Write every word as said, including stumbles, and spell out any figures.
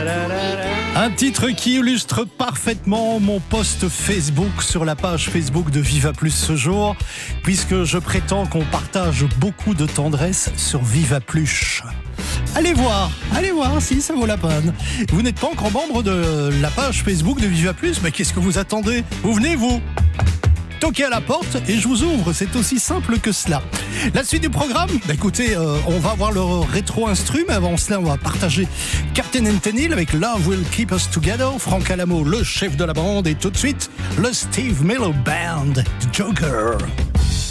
Un titre qui illustre parfaitement mon post Facebook sur la page Facebook de Viva Plus ce jour, puisque je prétends qu'on partage beaucoup de tendresse sur Viva Plus. Allez voir, allez voir si ça vaut la peine. Vous n'êtes pas encore membre de la page Facebook de Viva Plus, mais qu'est-ce que vous attendez? Vous venez, vous toquez à la porte et je vous ouvre, c'est aussi simple que cela. La suite du programme, bah écoutez, euh, on va voir le rétro-instru, mais avant cela, on va partager Captain Anthony avec Love Will Keep Us Together, Franck Alamo, le chef de la bande, et tout de suite, le Steve Miller Band, Joker.